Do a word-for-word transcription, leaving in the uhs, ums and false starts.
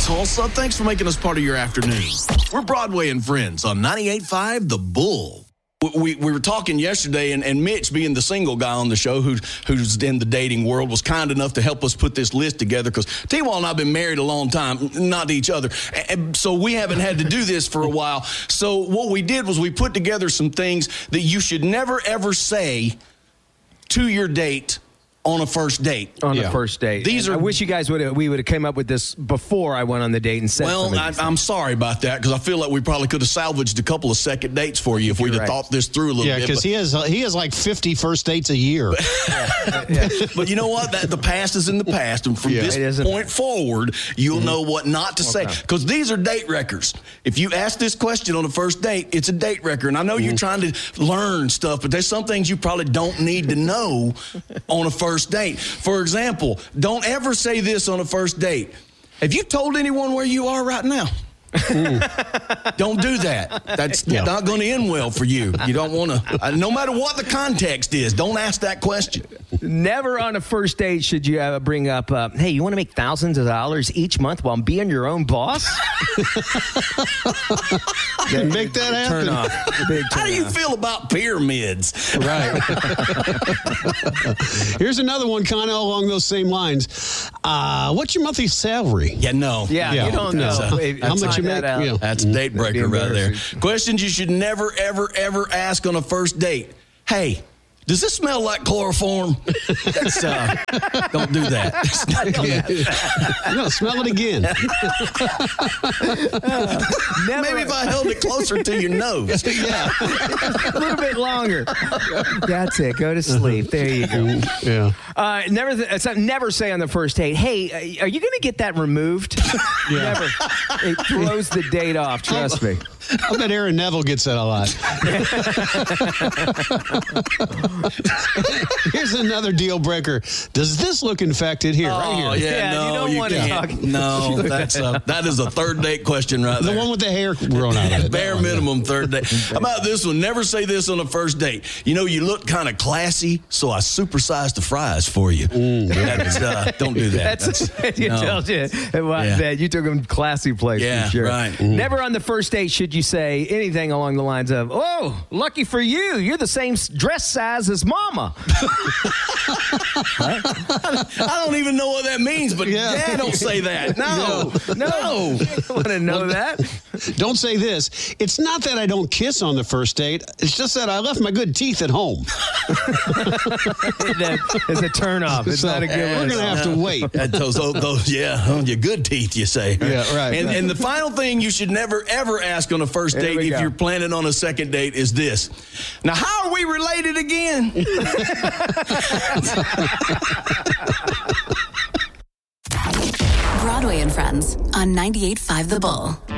Tulsa. Thanks for making us part of your afternoon. We're Broadway and Friends on ninety-eight point five The Bull. We, we were talking yesterday, and, and Mitch, being the single guy on the show who, who's in the dating world, was kind enough to help us put this list together because T-Wall and I have been married a long time, not to each other. And so we haven't had to do this for a while. So what we did was we put together some things that you should never, ever say to your date on a first date. On yeah. a first date. These and are. I wish you guys would have. We would have came up with this before I went on the date and said. Well, I, I'm sorry about that because I feel like we probably could have salvaged a couple of second dates for you if we'd have right. thought this through a little Yeah, bit. because he has uh, he has like fifty first dates a year. yeah. But you know what? That the past is in the past, and from Yeah. this It isn't. point forward, you'll Mm-hmm. know what not to say because these are date records. If you ask this question on a first date, it's a date record. And I know Mm-hmm. you're trying to learn stuff, but there's some things you probably don't need to know on a first date. For example, don't ever say this on a first date. Have you told anyone where you are right now? Don't do that. That's Yeah. not going to end well for you. You don't want to, uh, no matter what the context is, don't ask that question. Never on a first date should you uh, bring up, uh, hey, you want to make thousands of dollars each month while being your own boss? Make that happen. Turn off. Big turn How do you off. feel about pyramids? Right. Here's another one kind of along those same lines. Uh, what's your monthly salary? Yeah, no. Yeah, Yeah. you don't know. That's a- If- How much find you that make? out. Yeah. That's a date breaker That'd be right there. embarrassing. Questions you should never, ever, ever ask on a first date. Hey, does this smell like chloroform? That's, uh, don't do that. No, smell it again. Never, Maybe if I held it closer to your nose. Yeah. a little bit longer. That's it. Go to sleep. There you go. Yeah. Uh, never, th- it's not- never say on the first date, hey, uh, are you going to get that removed? Never. It throws the date off. Trust me. I bet Aaron Neville gets that a lot. Here's another deal breaker. Does this look infected? Here, right Oh, here. yeah, Yeah, no, you don't wanna can't. talk- No, that's a, that is a third date question right The there. one with the hair grown out of it. Bare That one, yeah. minimum third date. How about this one? Never say this on a first date. You know, you look kind of classy, so I supersized the fries for you. That's, uh, don't do that. That's, That's- you no. told you well, Yeah. that you took him classy place Yeah, for sure. right. Never on the first date should you say anything along the lines of, "Oh, lucky for you, you're the same s- dress size as Mama." I don't even know what that means, but Yeah. yeah, don't say that. No, no. I want to know that. Don't say this. It's not that I don't kiss on the first date. It's just that I left my good teeth at home. That is a turnoff. It's So, not a good we're one. going to have to wait. That- those, those, those, yeah, oh, your good teeth, you say. Yeah, right. And, and the final thing you should never, ever ask on a first There date we if go. you're planning on a second date is this. Now, how are we related again? Broadway and Friends on ninety-eight point five The Bull.